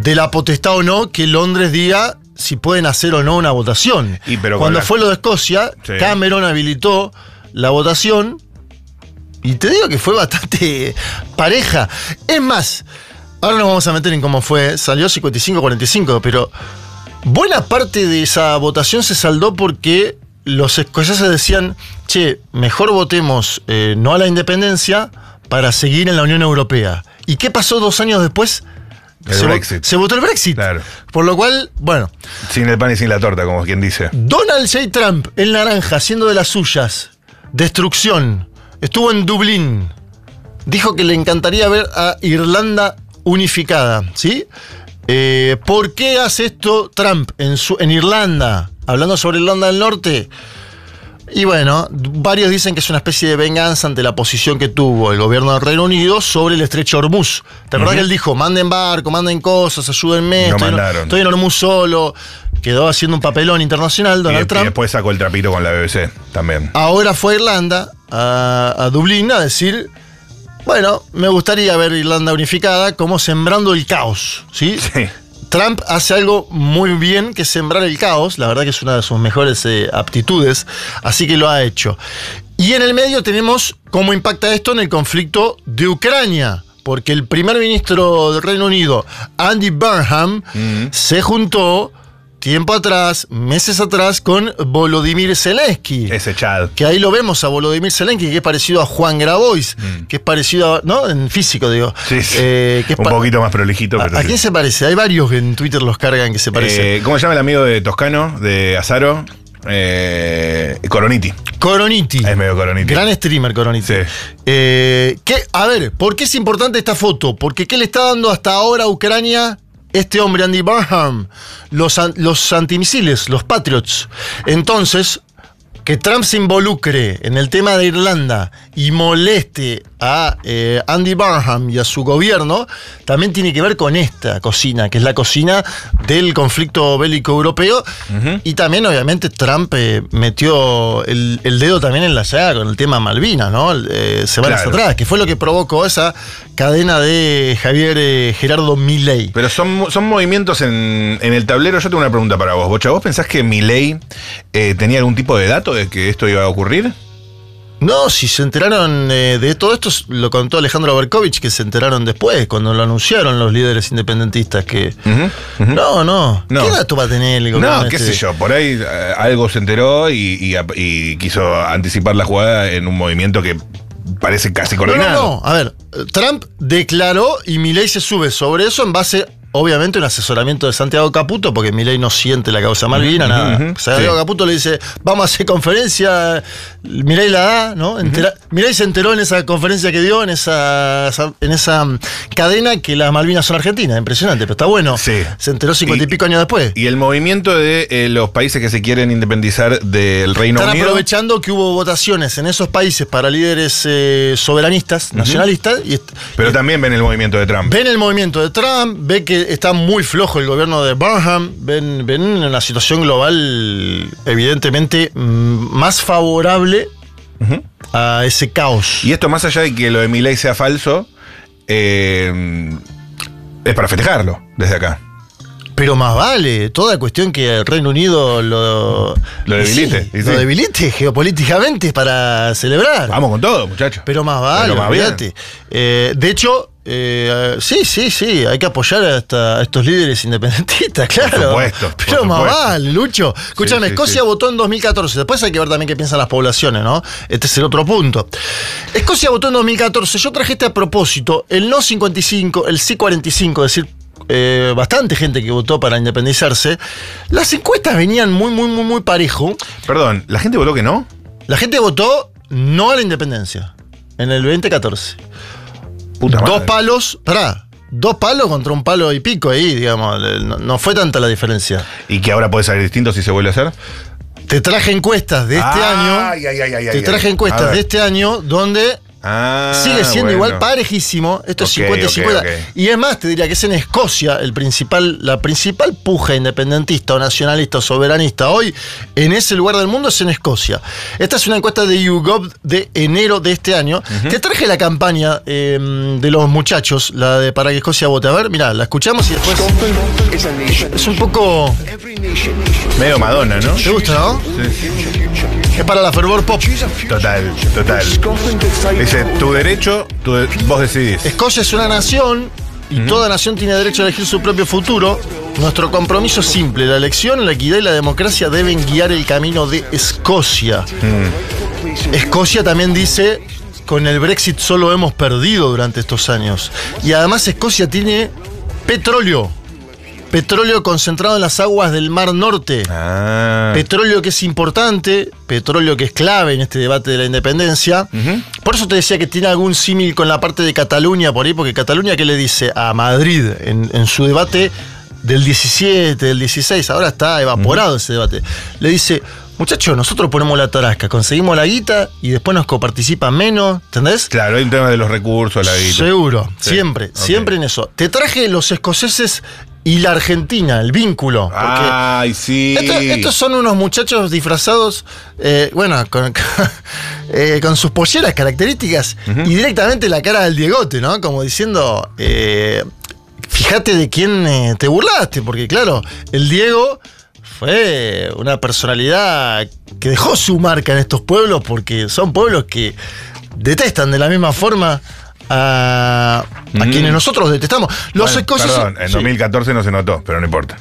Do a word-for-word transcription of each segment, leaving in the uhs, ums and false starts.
de la potestad o no que Londres diga si pueden hacer o no una votación. Y pero Cuando la... fue lo de Escocia, sí. Cameron habilitó la votación y te digo que fue bastante pareja. Es más, ahora nos vamos a meter en cómo fue, salió cincuenta y cinco a cuarenta y cinco, pero buena parte de esa votación se saldó porque los escoceses decían, che, mejor votemos eh, no a la independencia para seguir en la Unión Europea. ¿Y qué pasó dos años después? El se, Brexit. Se votó el Brexit. Claro. Por lo cual, bueno. Sin el pan y sin la torta, como quien dice. Donald J. Trump, el naranja, haciendo de las suyas. Destrucción. Estuvo en Dublín. Dijo que le encantaría ver a Irlanda unificada, ¿sí? Eh, ¿Por qué hace esto Trump en, su, en Irlanda? Hablando sobre Irlanda del Norte. Y bueno, varios dicen que es una especie de venganza ante la posición que tuvo el gobierno del Reino Unido sobre el estrecho Hormuz. ¿Te acordás uh-huh. que él dijo, manden barco, manden cosas, ayúdenme, no estoy, mandaron. En, estoy en Hormuz solo? Quedó haciendo un papelón internacional Donald y, Trump. Y después sacó el trapito con la B B C también. Ahora fue a Irlanda, a, a Dublín, a decir, bueno, me gustaría ver Irlanda unificada como sembrando el caos, ¿sí? Sí. Trump hace algo muy bien, que es sembrar el caos. La verdad que es una de sus mejores eh, aptitudes, así que lo ha hecho. Y en el medio tenemos cómo impacta esto en el conflicto de Ucrania, porque el primer ministro del Reino Unido, Andy Burnham, mm. se juntó tiempo atrás, meses atrás, con Volodymyr Zelensky. Ese Chad. Que ahí lo vemos a Volodymyr Zelensky, que es parecido a Juan Grabois, mm. que es parecido a, ¿no? En físico, digo. Sí, sí. Eh, que es un poquito más prolijito. ¿A, pero ¿a sí. quién se parece? Hay varios que en Twitter los cargan que se parecen. Eh, ¿Cómo se llama el amigo de Toscano, de Azaro? Eh, Coroniti. Coroniti. Es medio Coroniti. Gran streamer, Coroniti. Sí. Eh, ¿qué, a ver, ¿por qué es importante esta foto? Porque ¿qué le está dando hasta ahora a Ucrania este hombre, Andy Burnham? Los, los antimisiles, los Patriots. Entonces, que Trump se involucre en el tema de Irlanda y moleste a eh, Andy Burnham y a su gobierno, también tiene que ver con esta cocina, que es la cocina del conflicto bélico europeo. Uh-huh. Y también, obviamente, Trump eh, metió el, el dedo también en la llaga con el tema Malvinas, ¿no? Eh, semanas claro. atrás, que fue lo que provocó esa cadena de Javier eh, Gerardo Milei. Pero son, son movimientos en, en el tablero. Yo tengo una pregunta para vos, Bocha. ¿Vos pensás que Milei eh, tenía algún tipo de dato de que esto iba a ocurrir? No, si se enteraron eh, de todo esto, lo contó Alejandro Berkovich, que se enteraron después, cuando lo anunciaron los líderes independentistas, que... Uh-huh, uh-huh. No, no, no. ¿Qué dato va a tener el gobierno? No, qué este? sé yo, por ahí eh, algo se enteró y, y, y quiso anticipar la jugada en un movimiento que parece casi coordinado. No, no, no, a ver, Trump declaró y Milei se sube sobre eso en base... Obviamente un asesoramiento de Santiago Caputo, porque Milei no siente la causa Malvina, uh-huh, nada. Uh-huh, Santiago sí. Caputo le dice, vamos a hacer conferencia, Milei la da, ¿no? Entera, uh-huh. Milei se enteró en esa conferencia que dio, en esa, en esa cadena, que las Malvinas son argentinas, impresionante, pero está bueno. Sí. Se enteró cincuenta y, y pico años después. Y el movimiento de eh, los países que se quieren independizar del Reino Están Unido. Están aprovechando que hubo votaciones en esos países para líderes eh, soberanistas, uh-huh. nacionalistas. Y, pero y, también ven el movimiento de Trump. Ven el movimiento de Trump, ven que está muy flojo el gobierno de Burnham, ven, ven una situación global evidentemente más favorable uh-huh. a ese caos. Y esto, más allá de que lo de Milei sea falso, eh, es para festejarlo desde acá. Pero más vale, toda cuestión que el Reino Unido lo, lo debilite. Sí, sí. Lo debilite geopolíticamente para celebrar. Vamos con todo, muchachos. Pero más vale, Pero más olvídate. Eh, de hecho, eh, sí, sí, sí, hay que apoyar a, esta, a estos líderes independentistas, claro. Por supuesto. Pero por más supuesto. vale, Lucho. Escúchame, sí, sí, Escocia sí. votó en dos mil catorce. Después hay que ver también qué piensan las poblaciones, ¿no? Este es el otro punto. Escocia votó en dos mil catorce. Yo traje este a propósito. El no cincuenta y cinco, el sí cuarenta y cinco, es decir, Eh, bastante gente que votó para independizarse. Las encuestas venían muy, muy, muy, muy parejo. Perdón, ¿la gente votó que no? La gente votó no a la independencia en el veinte catorce. Puta madre. Dos palos, pará, dos palos contra un palo y pico ahí, digamos. No, no fue tanta la diferencia. ¿Y que ahora puede salir distinto si se vuelve a hacer? Te traje encuestas de este ay, año. Ay, ay, ay, te ay, traje ay. encuestas de este año donde Ah, sigue siendo bueno. igual parejísimo. Esto es Ok, cincuenta y ok, cincuenta. ok. Y es más, te diría que es en Escocia el principal, la principal puja independentista o nacionalista o soberanista hoy en ese lugar del mundo es en Escocia. Esta es una encuesta de YouGov de enero de este año. Uh-huh. Te traje la campaña eh, de los muchachos, la de para que Escocia vote. A ver, mirá, la escuchamos y después. Es un poco. Medio Madonna, ¿no? ¿Te gusta, no? Sí. Es para la fervor pop. Total, total. Dice, tu derecho, tu de- vos decidís. Escocia es una nación y uh-huh. toda nación tiene derecho a elegir su propio futuro. Nuestro compromiso es simple: la elección, la equidad y la democracia deben guiar el camino de Escocia. Mm. Escocia también dice, con el Brexit solo hemos perdido durante estos años. Y además Escocia tiene petróleo. Petróleo concentrado en las aguas del Mar Norte. Ah. Petróleo que es importante, petróleo que es clave en este debate de la independencia. Uh-huh. Por eso te decía que tiene algún símil con la parte de Cataluña por ahí, porque Cataluña, ¿qué le dice a Madrid en, en su debate del diecisiete, del dieciséis? Ahora está evaporado uh-huh. ese debate. Le dice, muchachos, nosotros ponemos la tarasca, conseguimos la guita y después nos coparticipan menos, ¿entendés? Claro, hay un tema de los recursos, la guita. Seguro, sí. siempre, Okay. siempre en eso. Te traje los escoceses y la Argentina, el vínculo. Ay, sí. Esto, estos son unos muchachos disfrazados, eh, bueno, con, eh, con sus polleras características uh-huh. y directamente la cara del Diegote, ¿no? Como diciendo, eh, fíjate de quién eh, te burlaste, porque claro, el Diego fue una personalidad que dejó su marca en estos pueblos, porque son pueblos que detestan de la misma forma a, a mm. quienes nosotros detestamos. Los bueno, escoceses. Perdón, en sí. dos mil catorce no se notó, pero no importa.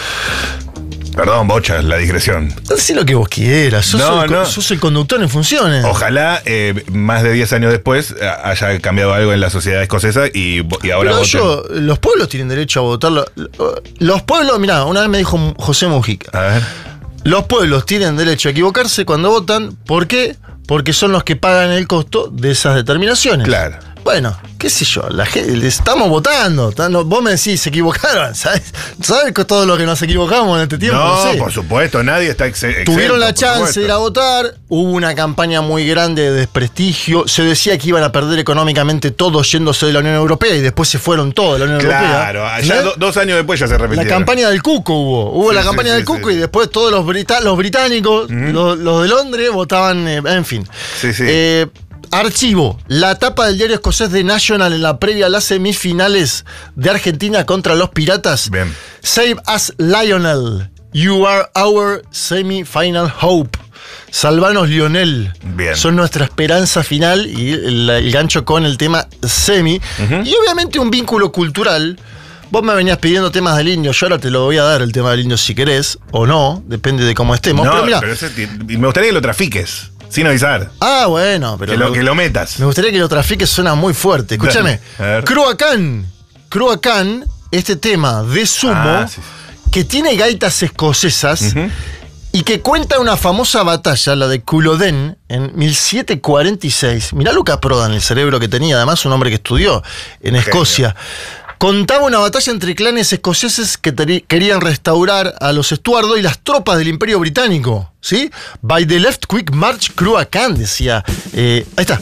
Perdón, bocha, la digresión. Decí lo que vos quieras. Sos, no, el, no. sos el conductor en funciones. Ojalá eh, más de diez años después haya cambiado algo en la sociedad escocesa y, y ahora Pero voten. yo, los pueblos tienen derecho a votar. Los pueblos, mirá, una vez me dijo José Mujica. A ver. Los pueblos tienen derecho a equivocarse cuando votan. ¿Por qué? Porque son los que pagan el costo de esas determinaciones. Claro. Bueno, qué sé yo, la gente, estamos votando. Vos me decís, se equivocaron, ¿sabes? ¿Sabes todo lo que nos equivocamos en este tiempo? No, no sé. por supuesto, nadie está ex exento. Tuvieron la chance de ir a votar, hubo una campaña muy grande de desprestigio, se decía que iban a perder económicamente todos yéndose de la Unión Europea y después se fueron todos de la Unión claro, Europea. Claro, ya do, dos años después ya se repitieron. La campaña del Cuco hubo, hubo sí, la campaña sí, del sí, Cuco sí. y después todos los, brita los británicos, uh-huh. los, los de Londres votaban, eh, en fin. Sí, sí. Eh, Archivo, la tapa del diario escocés The National en la previa a las semifinales de Argentina contra los Piratas. Bien. Save us, Lionel. You are our semi-final hope. Salvanos, Lionel. Bien. Son nuestra esperanza final y el, el gancho con el tema semi. Uh-huh. Y obviamente un vínculo cultural. Vos me venías pidiendo temas del indio, yo ahora te lo voy a dar el tema del indio si querés, o no, depende de cómo estemos. No, pero mirá, pero ese, me gustaría que lo trafiques. Sin avisar. Ah, bueno, pero. Que lo, que lo metas. Me gustaría que lo trafiques, suena muy fuerte. Escúchame. Cruacán. Cruacán, este tema de sumo, ah, sí. que tiene gaitas escocesas uh-huh. y que cuenta una famosa batalla, la de Culloden, en mil setecientos cuarenta y seis. Mirá Lucas Prodan, el cerebro que tenía, además, un hombre que estudió en Escocia. Genio. Contaba una batalla entre clanes escoceses que querían restaurar a los estuardos y las tropas del Imperio Británico, ¿sí? By the left quick march Cruacán, decía. Eh, ahí está.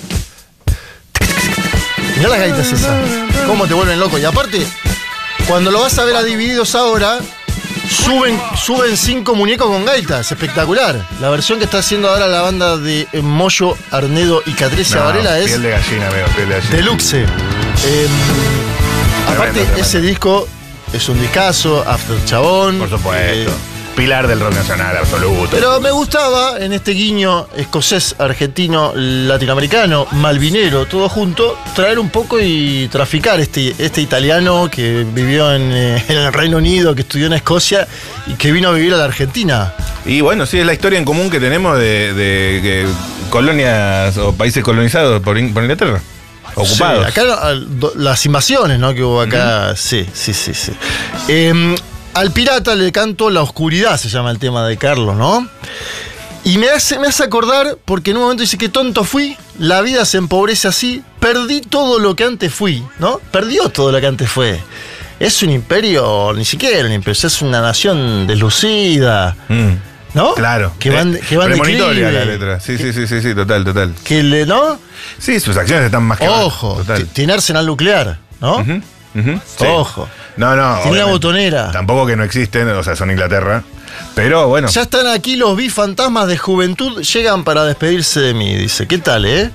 Mirá las gaitas esas. Cómo te vuelven loco. Y aparte, cuando lo vas a ver a Divididos ahora, suben, suben cinco muñecos con gaitas. Espectacular. La versión que está haciendo ahora la banda de Moyo, Arnedo y Catricia no, Varela es... Piel de gallina, veo, piel de gallina. Deluxe. Eh, Aparte, tremendo, tremendo. Ese disco es un discazo, After Chabón. Por supuesto. Eh, Pilar del rock nacional, absoluto. Pero me gustaba, en este guiño escocés, argentino, latinoamericano, malvinero, todo junto, traer un poco y traficar este, este italiano que vivió en, eh, en el Reino Unido, que estudió en Escocia y que vino a vivir a la Argentina. Y bueno, sí, es la historia en común que tenemos de, de, de colonias o países colonizados por, por Inglaterra. Ocupados. Sí, acá las invasiones, ¿no? Que hubo acá. Uh-huh. Sí, sí, sí, sí. Eh, al pirata le canto La Oscuridad, se llama el tema de Carlos, ¿no? Y me hace, me hace acordar, porque en un momento dice que tonto fui, la vida se empobrece así, perdí todo lo que antes fui, ¿no? Perdió todo lo que antes fue. Es un imperio, ni siquiera un imperio, es una nación deslucida. Mm. ¿no? Claro. Que van, eh, que van premonitoria declive. la letra. Sí, sí, sí, sí, sí, total, total. Que le, ¿no? Sí, sus acciones están más que Ojo, total. tiene arsenal nuclear, ¿no? Ujú, ujú, sí. Ojo. No, no. Tiene la obviamente. botonera. Tampoco que no existen, o sea, son Inglaterra. Pero bueno. Ya están aquí los bifantasmas de juventud, llegan para despedirse de mí, dice. ¿Qué tal, eh?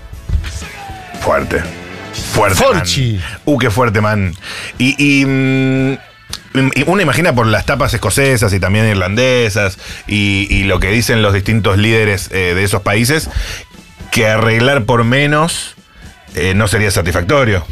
Fuerte. Fuerte. Forchi. Man. Uh, qué fuerte, man. Y, y, mm, y uno imagina por las tapas escocesas y también irlandesas y, y lo que dicen los distintos líderes eh, de esos países, que arreglar por menos eh, no sería satisfactorio.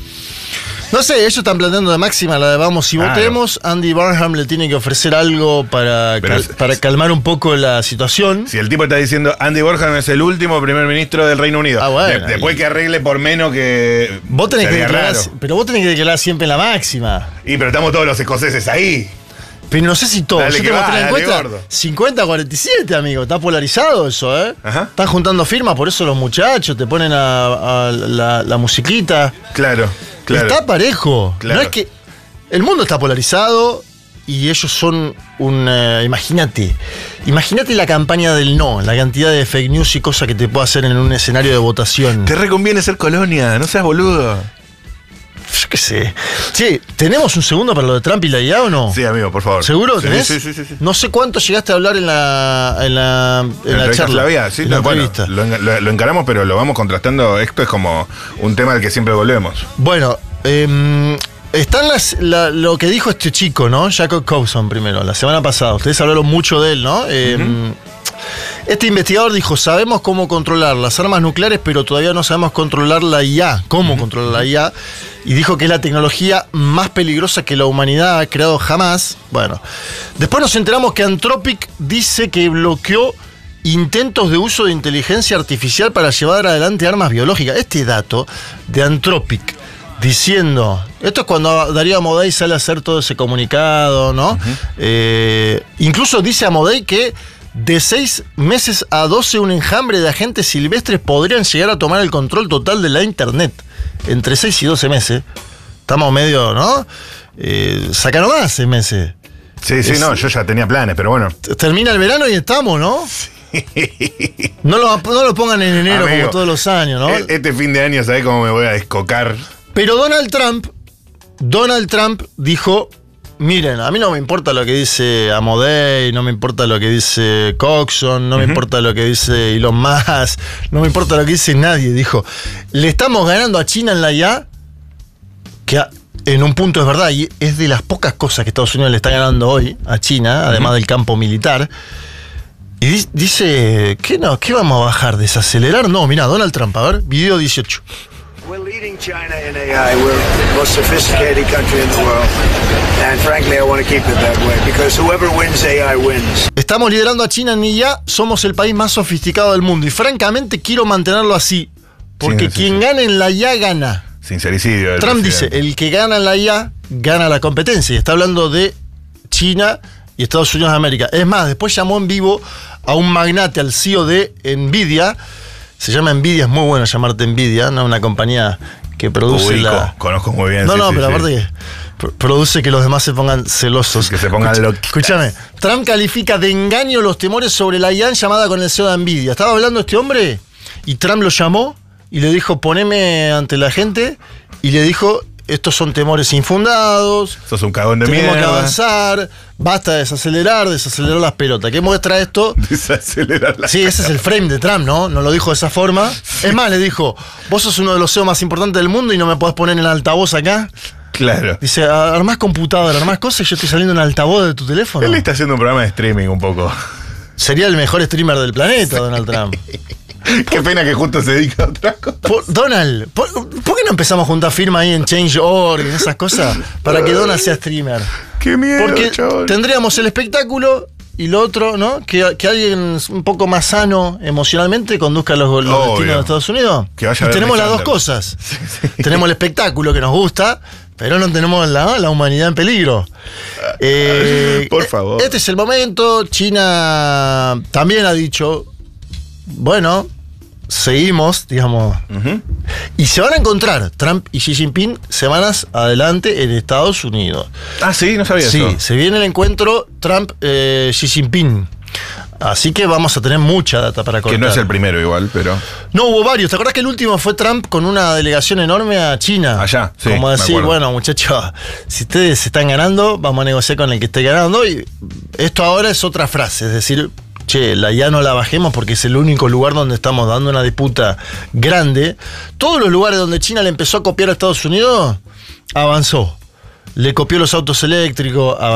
No sé, ellos están planteando de máxima la de vamos y Claro. votemos. Andy Burnham le tiene que ofrecer algo para, Pero cal- es- para calmar un poco la situación. Si el tipo está diciendo Andy Burnham es el último primer ministro del Reino Unido, Ah, bueno, de- después y- que arregle por menos que Vos tenés que sería declarar, raro. pero vos tenés que declarar siempre la máxima. Y pero estamos todos los escoceses ahí. Pero no sé si todo. Dale Yo que te va, mostré la dale, encuesta. gordo. cincuenta a cuarenta y siete, amigo. Está polarizado eso, ¿eh? Ajá. Están juntando firmas, por eso los muchachos te ponen a, a la, la musiquita. Claro, claro. Está parejo. Claro. No es que. El mundo está polarizado y ellos son un. eh, imagínate. Imagínate la campaña del no, la cantidad de fake news y cosas que te puede hacer en un escenario de votación. Te reconviene ser colonia, no seas boludo. Yo qué sé. Che, ¿tenemos un segundo para lo de Trump y la I A o no? Sí, amigo, por favor. ¿Seguro? Sí, ¿Tenés? Sí, sí, sí, sí. No sé cuánto llegaste a hablar en la, en la, en la entrevista charla. Flavia, sí, en la no, bueno, entrevista. lo, en- lo- lo encaramos, pero lo vamos contrastando. Esto es como un tema al que siempre volvemos. Bueno, eh, están las, la- lo que dijo este chico, ¿no? Jacob Coulson primero, la semana pasada. Ustedes hablaron mucho de él, ¿no? Eh, Este investigador dijo, sabemos cómo controlar las armas nucleares, pero todavía no sabemos controlar la I A, cómo controlar la I A. Y dijo que es la tecnología más peligrosa que la humanidad ha creado jamás. Bueno, después nos enteramos que Anthropic dice que bloqueó intentos de uso de inteligencia artificial para llevar adelante armas biológicas. Este dato de Anthropic diciendo, esto es cuando Darío Amodei sale a hacer todo ese comunicado, ¿no? Uh-huh. eh, incluso dice Amodei que de seis meses a doce un enjambre de agentes silvestres podrían llegar a tomar el control total de la internet. Entre seis y doce meses. Estamos medio, ¿no? Eh, sacaron más seis meses. Sí, sí, Es- no, yo ya tenía planes, pero bueno. Termina el verano y estamos, ¿no? No lo, no lo pongan en enero Amigo, como todos los años, ¿no? e- Este fin de año, ¿sabés cómo me voy a descocar? Pero Donald Trump, Donald Trump dijo, miren, a mí no me importa lo que dice Amodei, no me importa lo que dice Coxon, no me Ujú. importa lo que dice Elon Musk, no me importa lo que dice nadie. Dijo, le estamos ganando a China en la I A, que a- en un punto es verdad, y es de las pocas cosas que Estados Unidos le está ganando hoy a China, además del campo militar. Y di- dice, ¿qué no? ¿Qué vamos a bajar? ¿Desacelerar? No, mira, Donald Trump, a ver, video dieciocho. We're leading China in A I. We're the most sophisticated country in the world. And frankly, I want to keep it that way because whoever wins A I wins. Estamos liderando a China en I A, somos el país más sofisticado del mundo. Y francamente quiero mantenerlo así. Porque Sí, sí, quien sí. gane en la I A gana. Sincericidio. del Trump dice, presidente. el que gana en la I A gana la competencia. Y está hablando de China y Estados Unidos de América. Es más, después llamó en vivo a un magnate, al C E O de Nvidia. Se llama Nvidia, es muy bueno llamarte Nvidia, ¿no? Una compañía que produce Ubico, la... conozco muy bien. No, sí, no, sí, pero sí. aparte que pr- produce que los demás se pongan celosos. Que se pongan Escucha- loquitas. Escúchame, Trump califica de engaño los temores sobre la I A en llamada con el C E O de Nvidia. Estaba hablando este hombre y Trump lo llamó y le dijo, poneme ante la gente, y le dijo, estos son temores infundados, Sos un cagón de tenemos que mierda. avanzar, basta de desacelerar, desacelerar las pelotas. ¿Qué muestra esto? Desacelerar la Sí, ese es el frame de Trump, ¿no? No lo dijo de esa forma. Es más, le dijo, vos sos uno de los C E O más importantes del mundo y no me podés poner en altavoz acá. Claro. Dice, armás computadora, armás cosas y yo estoy saliendo en altavoz de tu teléfono. Él está haciendo un programa de streaming un poco. Sería el mejor streamer del planeta, Donald Trump. Qué pena que justo se dedica a otra cosa. Por- Donald, ¿por, por qué no empezamos a juntar firma ahí en Change punto org y en esas cosas para que Donald sea streamer? Qué miedo, Porque chabón. tendríamos el espectáculo y lo otro, ¿no? Que, que alguien un poco más sano emocionalmente conduzca los, los Obvio. destinos de Estados Unidos. Que vaya a Y ver tenemos Miss las dos Sanders. cosas. Tenemos el espectáculo que nos gusta, pero no tenemos la, la humanidad en peligro. Eh, Por favor. Este es el momento. China también ha dicho, bueno, seguimos, digamos, Ujú. y se van a encontrar Trump y Xi Jinping semanas adelante en Estados Unidos. Ah, sí, no sabía Sí, eso. se viene el encuentro Trump-Xi Jinping. Así que vamos a tener mucha data para contar. Que no es el primero igual, pero... No, hubo varios. ¿Te acordás que el último fue Trump con una delegación enorme a China? Allá, sí, Como me decir, acuerdo. bueno, muchachos, si ustedes se están ganando, vamos a negociar con el que esté ganando. Y esto ahora es otra frase, es decir, che, la I A no la bajemos porque es el único lugar donde estamos dando una disputa grande. Todos los lugares donde China le empezó a copiar a Estados Unidos, avanzó. Le copió los autos eléctricos,